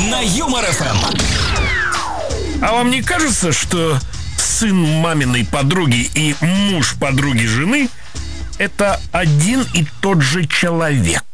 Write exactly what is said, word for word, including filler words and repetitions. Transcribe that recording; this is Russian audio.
на Юмор эф эм. А вам не кажется, что сын маминой подруги и муж подруги жены — это один и тот же человек?